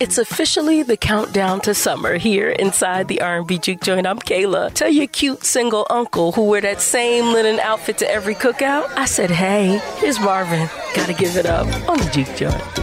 It's officially the countdown to summer here inside the R&B Juke Joint. I'm Kayla. Tell your cute single uncle who wear that same linen outfit to every cookout, I said, hey, here's Marvin. Gotta give it up on the Juke Joint.